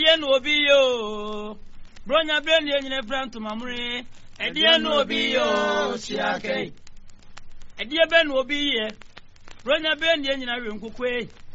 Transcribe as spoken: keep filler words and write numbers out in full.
Ediye no obi yo. Bronya brand ye nyine franto mamre. Ediye no obi yo siake. Ediye ben obi ye. Bronya brand ye nyina we nkokwe.